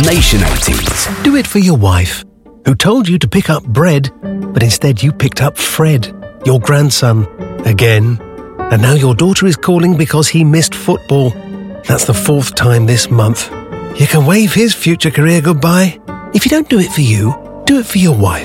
Nation 80s. Do it for your wife, who told you to pick up bread, but instead you picked up Fred, your grandson, again. And now your daughter is calling because he missed football. That's the 4th time this month. You can wave his future career goodbye. If you don't do it for you, do it for your wife.